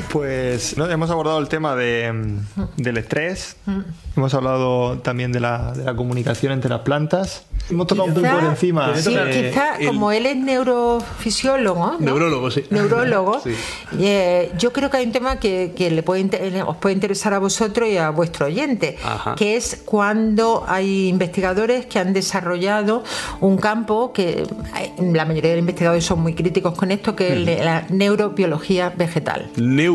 Pues ¿no? Hemos abordado el tema del estrés, hemos hablado también de la comunicación entre las plantas. Hemos tocado un poco por encima. Sí, quizá como él es neurofisiólogo, ¿no? Neurólogo, sí. Neurólogo. Sí. Yo creo que hay un tema que os puede interesar a vosotros y a vuestro oyente, Ajá. que es cuando hay investigadores que han desarrollado un campo que la mayoría de los investigadores son muy críticos con esto, que es la neurobiología vegetal.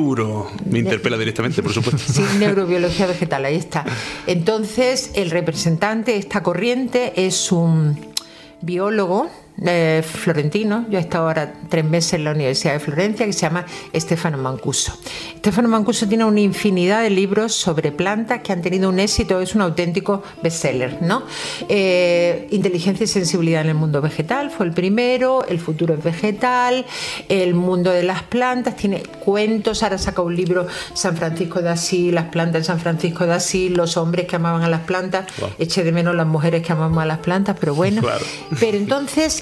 Me interpela directamente, por supuesto. Sí, neurobiología vegetal, ahí está. Entonces, el representante de esta corriente es un biólogo florentino. Yo he estado ahora 3 meses en la Universidad de Florencia, que se llama Stefano Mancuso. Stefano Mancuso tiene una infinidad de libros sobre plantas que han tenido un éxito, es un auténtico bestseller, ¿no? Inteligencia y sensibilidad en el mundo vegetal fue el primero, El futuro es vegetal, El mundo de las plantas, tiene cuentos, ahora saca un libro San Francisco de Asís, las plantas en San Francisco de Asís, los hombres que amaban a las plantas, wow. Eché de menos las mujeres que amamos a las plantas, pero bueno. Claro. Pero entonces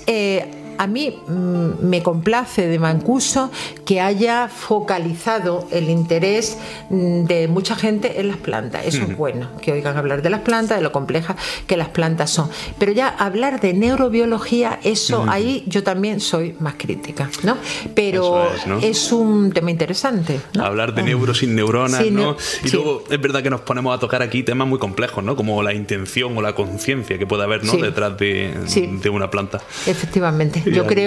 a mí me complace de Mancuso que haya focalizado el interés de mucha gente en las plantas. Eso es bueno, que oigan hablar de las plantas, de lo complejas que las plantas son. Pero ya hablar de neurobiología, eso ahí yo también soy más crítica, ¿no? Pero ¿no? Es un tema interesante, ¿no? Hablar de neuro sin neuronas, sí, ¿no? Y sí. Luego es verdad que nos ponemos a tocar aquí temas muy complejos, ¿no? Como la intención o la conciencia que puede haber, ¿no? Sí. Detrás de una planta. Efectivamente.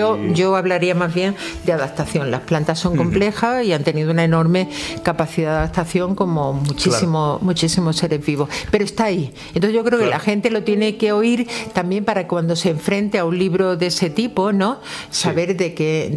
Yo hablaría más bien de adaptación. Las plantas son complejas y han tenido una enorme capacidad de adaptación como muchísimos seres vivos. Pero está ahí. Entonces yo creo que la gente lo tiene que oír también para cuando se enfrente a un libro de ese tipo, ¿no? Saber de qué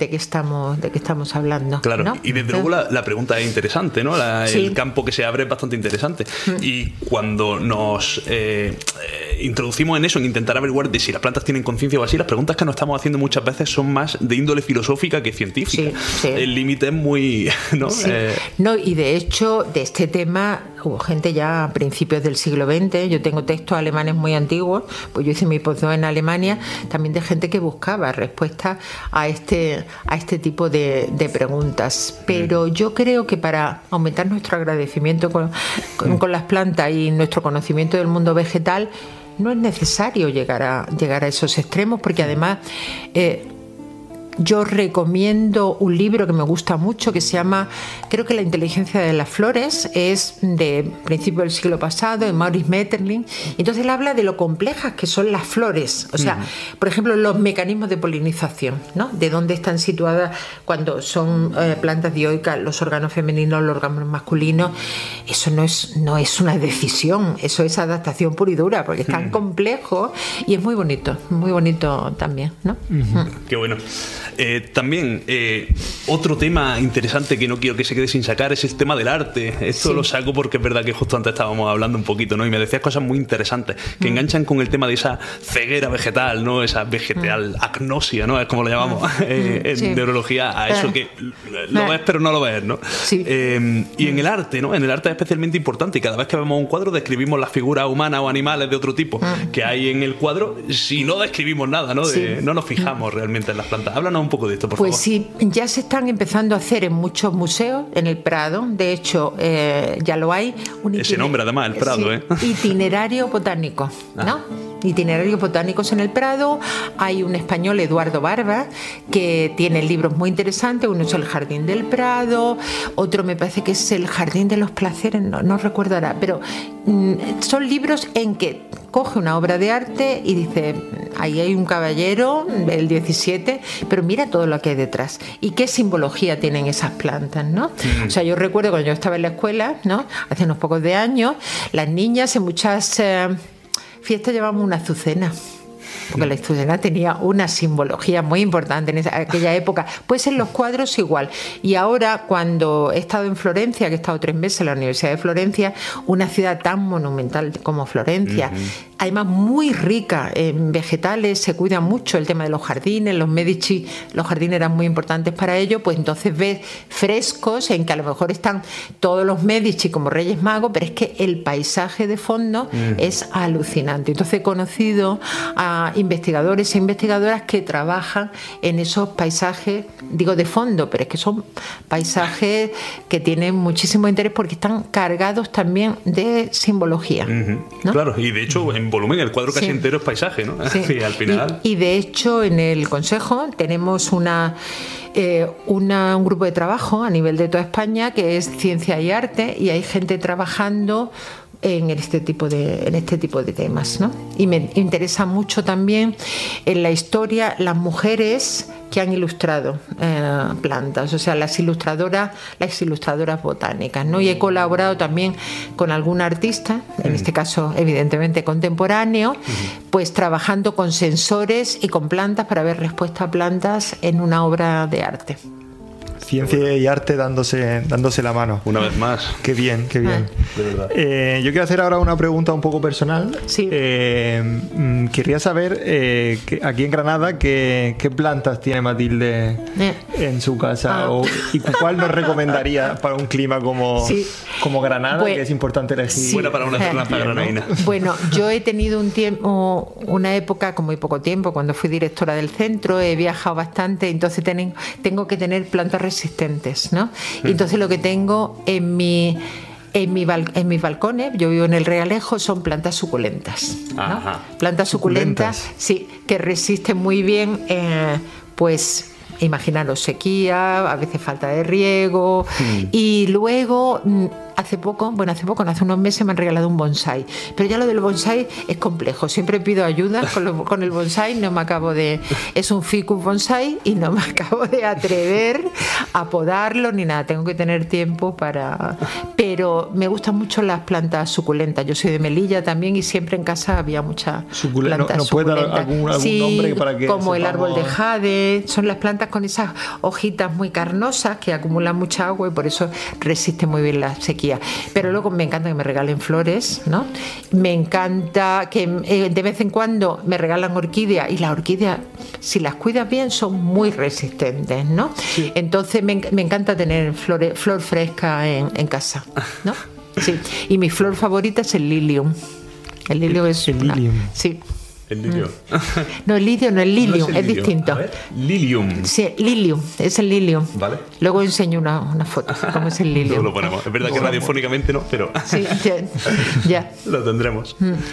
estamos hablando. Claro. ¿no? Y desde luego la pregunta es interesante, ¿no? El campo que se abre es bastante interesante. Y cuando nos introducimos en eso, en intentar averiguar de si las plantas tienen conciencia o así, las preguntas que nos estamos haciendo muchas veces son más de índole filosófica que científica. Sí. El límite es muy... ¿no? Sí. No, y de hecho, de este tema hubo gente ya a principios del siglo XX. Yo tengo textos alemanes muy antiguos, pues yo hice mi postdoc en Alemania, también de gente que buscaba respuestas a este tipo de preguntas. Pero yo creo que para aumentar nuestro agradecimiento con las plantas y nuestro conocimiento del mundo vegetal, no es necesario llegar a esos extremos, porque además yo recomiendo un libro que me gusta mucho que se llama, creo que La inteligencia de las flores, es de principio del siglo pasado, de Maurice Maeterlinck. Entonces él habla de lo complejas que son las flores, o sea, por ejemplo, los mecanismos de polinización, ¿no? De dónde están situadas cuando son plantas dioicas, los órganos femeninos, los órganos masculinos. Eso no es una decisión, eso es adaptación pura y dura, porque es tan complejo y es muy bonito también, ¿no? Qué bueno. También otro tema interesante que no quiero que se quede sin sacar es el tema del arte. Esto lo saco porque es verdad que justo antes estábamos hablando un poquito, ¿no? Y me decías cosas muy interesantes que enganchan con el tema de esa ceguera vegetal, ¿no? Esa vegetal agnosia, ¿no? Es como lo llamamos en neurología, a eso que lo ves pero no lo ves, ¿no? Sí. Y en el arte, ¿no? En el arte es especialmente importante, y cada vez que vemos un cuadro describimos las figuras humanas o animales de otro tipo que hay en el cuadro, si no describimos nada, ¿no? No nos fijamos realmente en las plantas. Háblanos un poco de esto, por favor. Pues sí, ya se están empezando a hacer en muchos museos, en el Prado, de hecho ya lo hay. Ese nombre además, el Prado, Itinerario botánico, ¿no? Itinerarios botánicos en el Prado. Hay un español, Eduardo Barba, que tiene libros muy interesantes. Uno es El Jardín del Prado, otro me parece que es El Jardín de los Placeres, no recuerdo ahora, pero son libros en que coge una obra de arte y dice, ahí hay un caballero del 17, pero mira todo lo que hay detrás y qué simbología tienen esas plantas, ¿no? O sea, yo recuerdo cuando yo estaba en la escuela, ¿no? Hace unos pocos de años, las niñas en muchas fiestas llevábamos una azucena, porque la azucena tenía una simbología muy importante en aquella época. Pues en los cuadros igual. Y ahora, cuando he estado en Florencia, que he estado 3 meses en la Universidad de Florencia, una ciudad tan monumental como Florencia, además muy rica en vegetales, se cuida mucho el tema de los jardines, los Medici, los jardines eran muy importantes para ello, pues entonces ves frescos en que a lo mejor están todos los Medici como Reyes Magos, pero es que el paisaje de fondo es alucinante. Entonces he conocido a investigadores e investigadoras que trabajan en esos paisajes, digo de fondo, pero es que son paisajes que tienen muchísimo interés porque están cargados también de simbología. ¿No? Claro, y de hecho en volumen el cuadro casi entero es paisaje, ¿no? Sí. Sí, al final. Y de hecho en el Consejo tenemos un grupo de trabajo a nivel de toda España que es Ciencia y Arte, y hay gente trabajando en este tipo de temas, ¿no? Y me interesa mucho también en la historia las mujeres que han ilustrado plantas, o sea, las ilustradoras botánicas, ¿no? Y he colaborado también con algún artista, en este caso evidentemente contemporáneo, pues trabajando con sensores y con plantas para ver respuesta a plantas en una obra de arte. Ciencia y arte dándose la mano. Una vez más. Qué bien, qué bien. De verdad. Yo quiero hacer ahora una pregunta un poco personal. Sí. Querría saber, aquí en Granada, ¿qué plantas tiene Matilde en su casa? ¿Y cuál nos recomendaría para un clima como Granada, que es importante elegir? Sí. Buena para una planta granadina. Bueno, yo he tenido una época, con muy poco tiempo, cuando fui directora del centro, he viajado bastante, entonces tengo que tener plantas resistentes, ¿no? Y entonces lo que tengo en mis balcones, yo vivo en el Realejo, son plantas suculentas, ¿no? Plantas suculentas, sí, que resisten muy bien, pues imaginaros sequía, a veces falta de riego, y luego hace unos meses me han regalado un bonsai, pero ya lo del bonsai es complejo, siempre pido ayuda con el bonsai, es un ficus bonsai y no me acabo de atrever a podarlo ni nada, tengo que tener tiempo pero me gustan mucho las plantas suculentas, yo soy de Melilla también y siempre en casa había muchas plantas ¿No puede dar algún nombre para que como el sepamos? árbol de jade, son las plantas con esas hojitas muy carnosas que acumulan mucha agua y por eso resisten muy bien la sequía. Pero luego me encanta que me regalen flores, ¿no? Me encanta que de vez en cuando me regalan orquídeas, y las orquídeas, si las cuidas bien, son muy resistentes, ¿no? Sí. Entonces me encanta tener flor fresca en casa, ¿no? Sí. Y mi flor favorita es el lilium. El lilium es el lilium. Sí. El lirio. No, el lirio no, el lilium, es distinto. Lilium. Sí, lilium, es el lilium. Vale. Luego enseño una foto, cómo es el lilium. Luego lo ponemos. Es verdad que radiofónicamente no, pero sí, ya. Lo tendremos.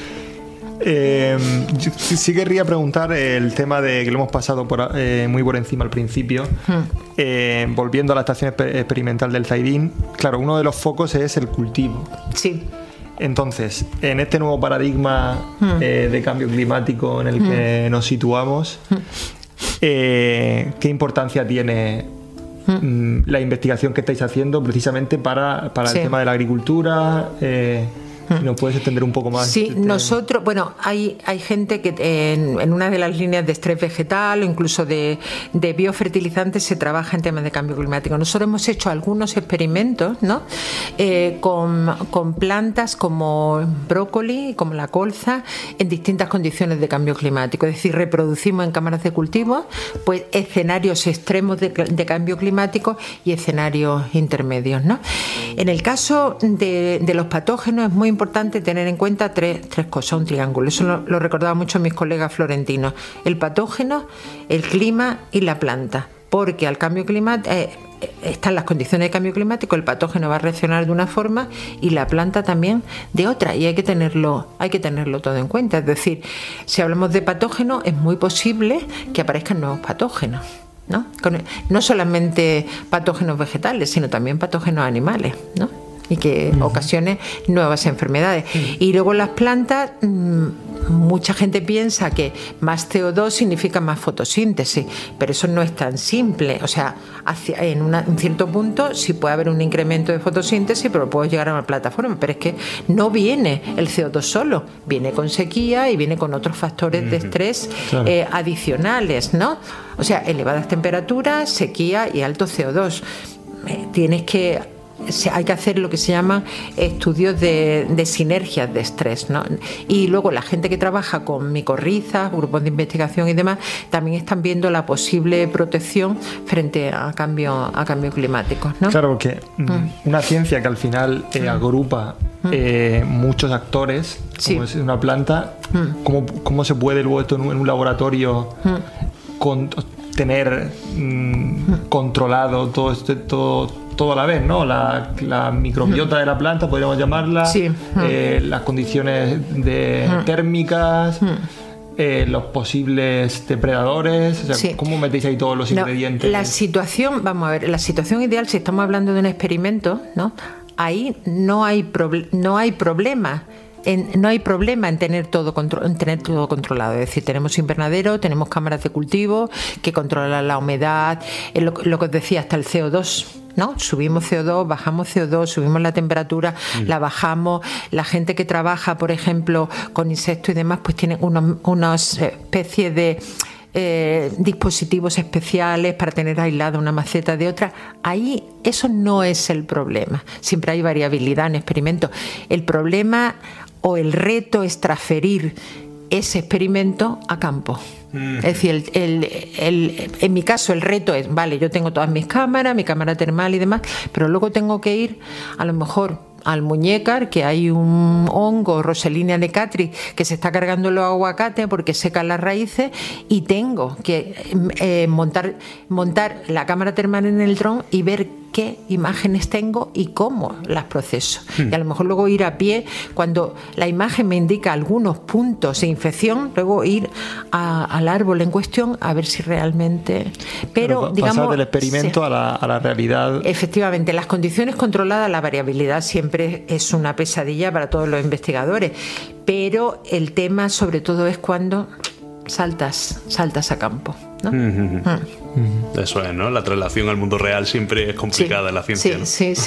Yo sí querría preguntar el tema de que lo hemos pasado muy por encima al principio, volviendo a la estación experimental del Zaidín. Claro, uno de los focos es el cultivo. Sí. Entonces, en este nuevo paradigma de cambio climático en el que nos situamos, ¿qué importancia tiene la investigación que estáis haciendo precisamente para el tema de la agricultura? Si nos puedes extender un poco más. Sí, nosotros, bueno, hay gente que en una de las líneas de estrés vegetal o incluso de biofertilizantes se trabaja en temas de cambio climático. Nosotros hemos hecho algunos experimentos, ¿no? Con plantas como brócoli, como la colza, en distintas condiciones de cambio climático. Es decir, reproducimos en cámaras de cultivo pues escenarios extremos de cambio climático y escenarios intermedios, ¿no? En el caso de los patógenos es muy importante tener en cuenta tres cosas, un triángulo. Eso lo recordaban mucho mis colegas florentinos: el patógeno, el clima y la planta. Porque al cambio climático están las condiciones de cambio climático, el patógeno va a reaccionar de una forma y la planta también de otra, y hay que tenerlo todo en cuenta. Es decir, si hablamos de patógenos, es muy posible que aparezcan nuevos patógenos, ¿no? No solamente patógenos vegetales, sino también patógenos animales, ¿no? Y que ocasione nuevas enfermedades. Y luego las plantas, mucha gente piensa que más CO2 significa más fotosíntesis, pero eso no es tan simple. O sea, en un cierto punto sí puede haber un incremento de fotosíntesis, pero puedo llegar a una plataforma. Pero es que no viene el CO2 solo, viene con sequía y viene con otros factores de estrés adicionales, ¿no? O sea, elevadas temperaturas, sequía y alto CO2. Tienes que hay que hacer lo que se llaman estudios de sinergias de estrés, ¿no? Y luego la gente que trabaja con micorrizas, grupos de investigación y demás, también están viendo la posible protección frente a cambios climáticos, ¿no? Claro, porque una ciencia que al final agrupa muchos actores, como es una planta, ¿cómo se puede luego esto en un laboratorio tener controlado todo a la vez, ¿no? La microbiota de la planta, podríamos llamarla, las condiciones térmicas, los posibles depredadores, o sea, ¿cómo metéis ahí todos los ingredientes? La situación ideal, si estamos hablando de un experimento, ¿no? Ahí no hay problema. No hay problema en tener todo controlado. Es decir, tenemos invernadero, tenemos cámaras de cultivo que controlan la humedad, lo que os decía, hasta el CO2, ¿no? Subimos CO2, bajamos CO2, subimos la temperatura, la bajamos. La gente que trabaja, por ejemplo, con insectos y demás, pues tienen unas especies de dispositivos especiales para tener aislada una maceta de otra. Ahí eso no es el problema. Siempre hay variabilidad en experimentos. El problema o el reto es transferir ese experimento a campo. Es decir, en mi caso el reto es, vale, yo tengo todas mis cámaras, mi cámara termal y demás, pero luego tengo que ir a lo mejor al Muñécar, que hay un hongo, Roselinea necatris, que se está cargando los aguacates porque secan las raíces, y tengo que montar la cámara termal en el dron y ver qué imágenes tengo y cómo las proceso. Y a lo mejor luego ir a pie, cuando la imagen me indica algunos puntos de infección, luego ir al árbol en cuestión a ver si realmente... Pero digamos, pasar del experimento a la realidad. Efectivamente, las condiciones controladas, la variabilidad siempre es una pesadilla para todos los investigadores, pero el tema sobre todo es cuando saltas a campo, ¿no? Eso es, ¿no? La traslación al mundo real siempre es complicada en la ciencia, ¿no? Sí.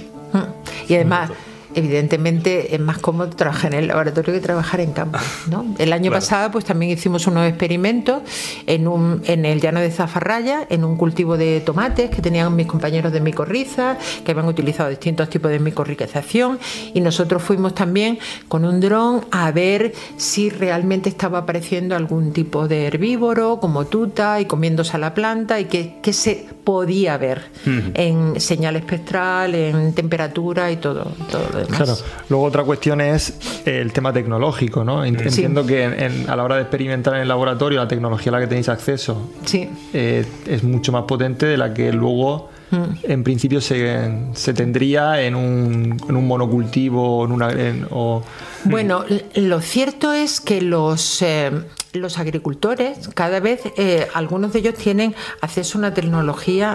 Y además, evidentemente, es más cómodo trabajar en el laboratorio que trabajar en campo, ¿no? El año pasado pues también hicimos unos experimentos en el llano de Zafarraya, en un cultivo de tomates que tenían mis compañeros de micorriza, que habían utilizado distintos tipos de micorrización, y nosotros fuimos también con un dron a ver si realmente estaba apareciendo algún tipo de herbívoro como tuta y comiéndose a la planta, y qué se podía ver en señal espectral, en temperatura y todo lo demás. Claro. Luego otra cuestión es el tema tecnológico, ¿no? Entiendo que a la hora de experimentar en el laboratorio, la tecnología a la que tenéis acceso es mucho más potente de la que luego en principio se tendría en un monocultivo Bueno, lo cierto es que los agricultores cada vez, algunos de ellos tienen acceso a una tecnología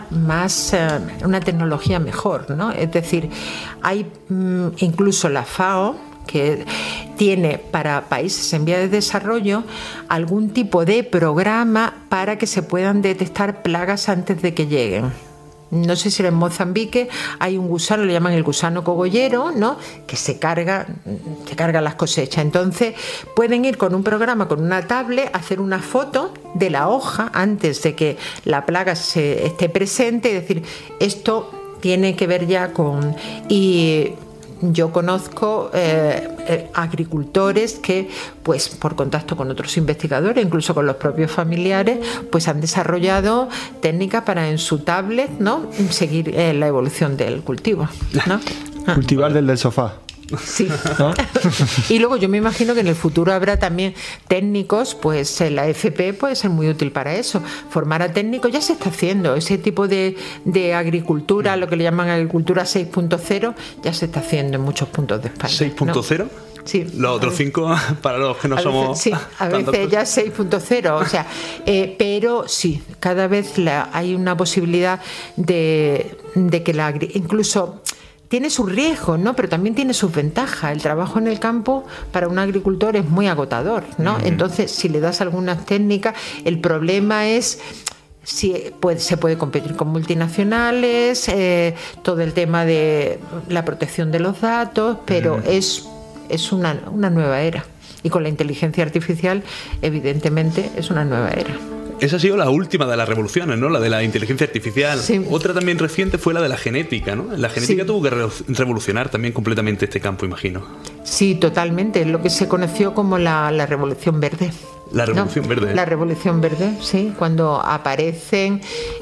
mejor, ¿no? Es decir, hay incluso la FAO, que tiene para países en vía de desarrollo algún tipo de programa para que se puedan detectar plagas antes de que lleguen. No sé si en Mozambique hay un gusano, le llaman el gusano cogollero, ¿no? Que se carga las cosechas. Entonces pueden ir con un programa, con una tablet, hacer una foto de la hoja antes de que la plaga esté presente y decir, esto tiene que ver ya con... Y yo conozco agricultores que, pues por contacto con otros investigadores, incluso con los propios familiares, pues han desarrollado técnicas para en su tablet, ¿no?, seguir la evolución del cultivo, ¿no? Cultivar del sofá. Sí, ¿no? Y luego yo me imagino que en el futuro habrá también técnicos, pues la FP puede ser muy útil para eso, formar a técnicos. Ya se está haciendo ese tipo de agricultura, lo que le llaman agricultura 6.0, ya se está haciendo en muchos puntos de España. ¿6.0? ¿no? Sí. Los otros 5 para los que no somos... Sí, a veces ya 6.0, o sea, pero sí, cada vez hay una posibilidad de que incluso... Tiene sus riesgos, ¿no? Pero también tiene sus ventajas. El trabajo en el campo para un agricultor es muy agotador, ¿no? Entonces, si le das algunas técnicas, el problema es si se puede competir con multinacionales, todo el tema de la protección de los datos, pero es una nueva era. Y con la inteligencia artificial, evidentemente, es una nueva era. esa ha sido la última de las revoluciones, ¿no? La de la inteligencia artificial. Sí. Otra también reciente fue la de la genética, ¿no? La genética Sí. tuvo que revolucionar también completamente este campo, imagino. Sí, totalmente. Es lo que se conoció como la Revolución Verde. La Revolución Verde. La Revolución Verde, sí. Cuando aparecen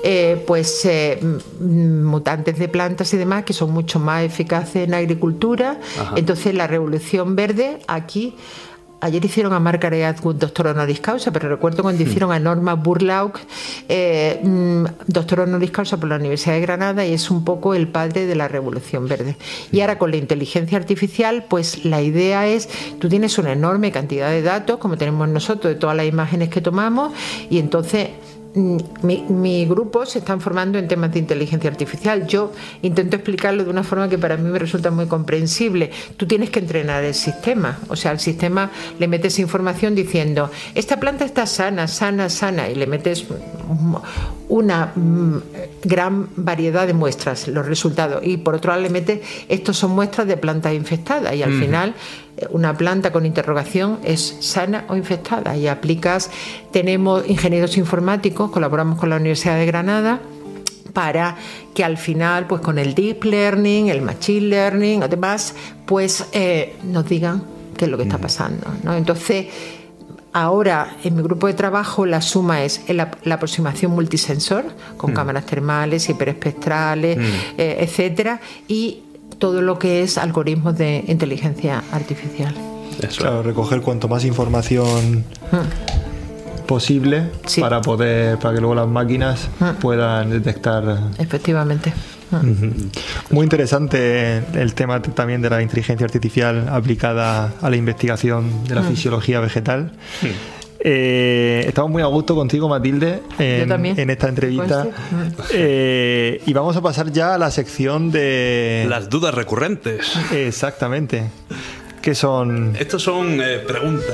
mutantes de plantas y demás que son mucho más eficaces en agricultura. Ajá. Entonces la Revolución Verde aquí... Ayer hicieron a Margaret Atwood doctor honoris causa, pero recuerdo cuando hicieron a Norma Burlauk doctor honoris causa por la Universidad de Granada, y es un poco el padre de la Revolución Verde. Y ahora con la inteligencia artificial, pues la idea es, tú tienes una enorme cantidad de datos, como tenemos nosotros, de todas las imágenes que tomamos, y entonces... Mi grupo se están formando en temas de inteligencia artificial. Yo intento explicarlo de una forma que para mí me resulta muy comprensible. Tú tienes que entrenar el sistema. O sea, al sistema le metes información diciendo, esta planta está sana, sana, sana, y le metes una gran variedad de muestras, los resultados. Y por otro lado le metes, estos son muestras de plantas infectadas, y al final... una planta con interrogación es sana o infectada, y aplicas, tenemos ingenieros informáticos, colaboramos con la Universidad de Granada para que al final, pues con el deep learning, el machine learning, además, pues nos digan qué es lo que está pasando, ¿no? Entonces, ahora en mi grupo de trabajo la suma es la aproximación multisensor con cámaras termales, hiperespectrales, etcétera, y todo lo que es algoritmos de inteligencia artificial. Eso. Claro, recoger cuanto más información posible Sí. para que luego las máquinas puedan detectar. Efectivamente. Muy interesante el tema también de la inteligencia artificial aplicada a la investigación de la fisiología vegetal. Estamos muy a gusto contigo, Matilde, Yo también. en esta entrevista. Y vamos a pasar ya a la sección de... Las dudas recurrentes. Exactamente. Que son... Estos son preguntas